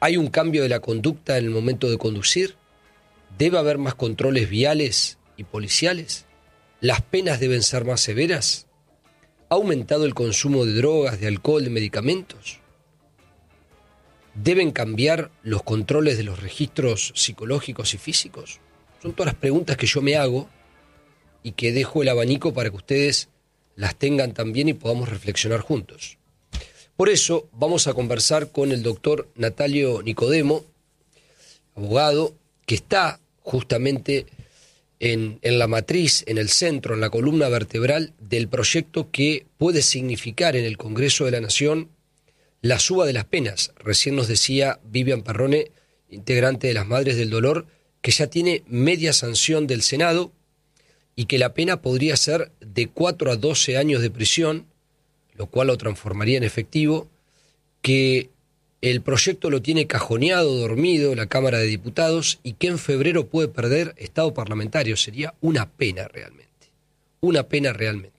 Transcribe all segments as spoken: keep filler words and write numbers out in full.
¿Hay un cambio de la conducta en el momento de conducir? ¿Debe haber más controles viales y policiales? ¿Las penas deben ser más severas? ¿Ha aumentado el consumo de drogas, de alcohol, de medicamentos? ¿Deben cambiar los controles de los registros psicológicos y físicos? Son todas las preguntas que yo me hago y que dejo el abanico para que ustedes las tengan también y podamos reflexionar juntos. Por eso vamos a conversar con el doctor Natalio Nicodemo, abogado, que está justamente en, en la matriz, en el centro, en la columna vertebral del proyecto que puede significar en el Congreso de la Nación la suba de las penas. Recién nos decía Vivian Perrone, integrante de las Madres del Dolor, que ya tiene media sanción del Senado y que la pena podría ser de cuatro a doce años de prisión, lo cual lo transformaría en efectivo, que el proyecto lo tiene cajoneado, dormido, la Cámara de Diputados, y que en febrero puede perder estado parlamentario. Sería una pena realmente, una pena realmente.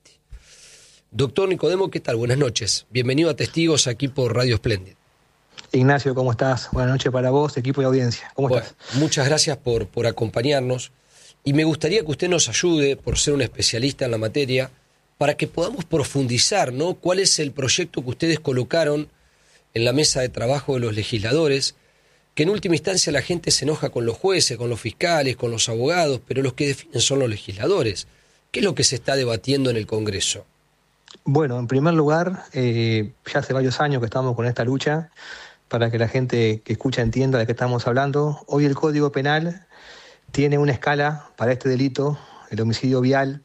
Doctor Nicodemo, ¿qué tal? Buenas noches. Bienvenido a Testigos aquí por Radio Splendid. Ignacio, ¿cómo estás? Buenas noches para vos, equipo de audiencia. ¿Cómo bueno, estás? Muchas gracias por, por acompañarnos. Y me gustaría que usted nos ayude, por ser un especialista en la materia, para que podamos profundizar, ¿no? ¿Cuál es el proyecto que ustedes colocaron en la mesa de trabajo de los legisladores? Que en última instancia la gente se enoja con los jueces, con los fiscales, con los abogados, pero los que definen son los legisladores. ¿Qué es lo que se está debatiendo en el Congreso? Bueno, en primer lugar, eh, ya hace varios años que estamos con esta lucha, para que la gente que escucha entienda de qué estamos hablando. Hoy el Código Penal tiene una escala para este delito, el homicidio vial,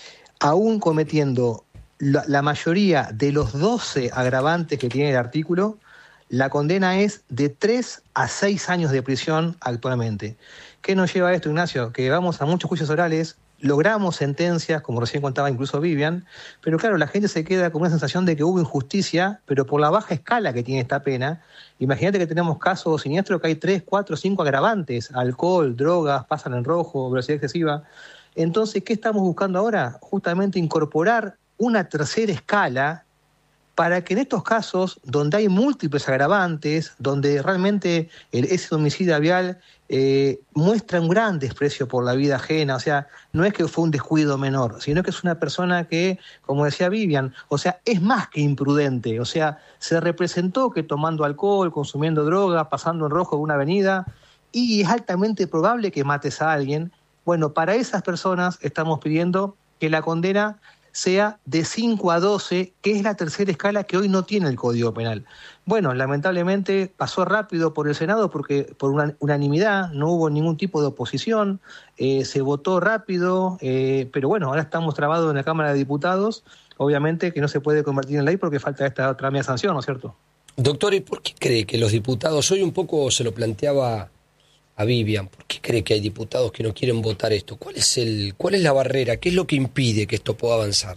aún cometiendo la, la mayoría de los doce agravantes que tiene el artículo, la condena es de tres a seis años de prisión actualmente. ¿Qué nos lleva a esto, Ignacio? Que vamos a muchos juicios orales, logramos sentencias, como recién contaba incluso Vivian, pero claro, la gente se queda con una sensación de que hubo injusticia, pero por la baja escala que tiene esta pena. Imagínate que tenemos casos siniestros que hay tres, cuatro, cinco agravantes, alcohol, drogas, pasan en rojo, velocidad excesiva. Entonces, ¿qué estamos buscando ahora? Justamente incorporar una tercera escala para que en estos casos, donde hay múltiples agravantes, donde realmente el, ese homicidio vial eh, muestra un gran desprecio por la vida ajena, o sea, no es que fue un descuido menor, sino que es una persona que, como decía Vivian, o sea, es más que imprudente, o sea, se representó que tomando alcohol, consumiendo droga, pasando en rojo en una avenida, y es altamente probable que mates a alguien. Bueno, para esas personas estamos pidiendo que la condena sea de cinco a doce, que es la tercera escala que hoy no tiene el Código Penal. Bueno, lamentablemente pasó rápido por el Senado porque por una unanimidad, no hubo ningún tipo de oposición, eh, se votó rápido, eh, pero bueno, ahora estamos trabados en la Cámara de Diputados, obviamente que no se puede convertir en ley porque falta esta otra media sanción, ¿no es cierto? Doctor, ¿y por qué cree que los diputados, hoy un poco se lo planteaba a Vivian, ¿por qué cree que hay diputados que no quieren votar esto? ¿Cuál es el, cuál es la barrera? ¿Qué es lo que impide que esto pueda avanzar?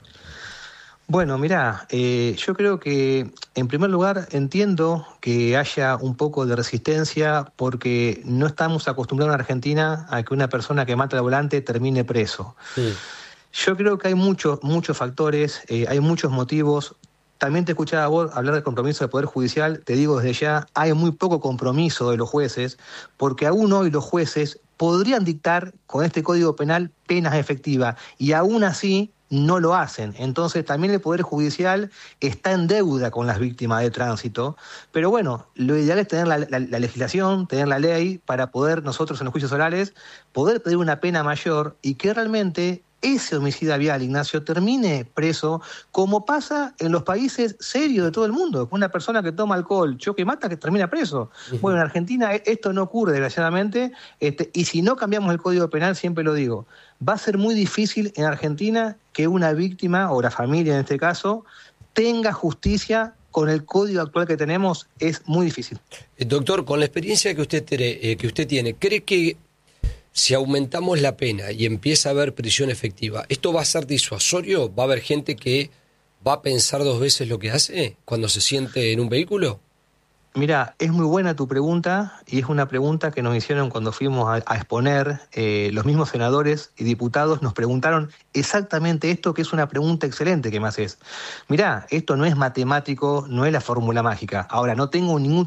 Bueno, mirá, eh, yo creo que en primer lugar entiendo que haya un poco de resistencia porque no estamos acostumbrados en Argentina a que una persona que mata al volante termine preso. Sí. Yo creo que hay muchos, muchos factores, eh, hay muchos motivos. También te escuchaba a vos hablar del compromiso del Poder Judicial, te digo desde ya, hay muy poco compromiso de los jueces, porque aún hoy los jueces podrían dictar con este Código Penal penas efectivas, y aún así no lo hacen. Entonces también el Poder Judicial está en deuda con las víctimas de tránsito, pero bueno, lo ideal es tener la, la, la legislación, tener la ley, para poder nosotros en los juicios orales, poder pedir una pena mayor y que realmente ese homicida vial, Ignacio, termine preso, como pasa en los países serios de todo el mundo. Una persona que toma alcohol, choque y mata, que termina preso. Uh-huh. Bueno, en Argentina esto no ocurre, desgraciadamente, este, y si no cambiamos el Código Penal, siempre lo digo, va a ser muy difícil en Argentina que una víctima, o la familia en este caso, tenga justicia. Con el código actual que tenemos es muy difícil. Doctor, con la experiencia que usted, eh, que usted tiene, ¿cree que si aumentamos la pena y empieza a haber prisión efectiva, esto va a ser disuasorio? ¿Va a haber gente que va a pensar dos veces lo que hace cuando se siente en un vehículo? Mira, es muy buena tu pregunta y es una pregunta que nos hicieron cuando fuimos a, a exponer. Eh, los mismos senadores y diputados nos preguntaron exactamente esto, que es una pregunta excelente que me haces. Mirá, esto no es matemático, no es la fórmula mágica. Ahora, no tengo ningún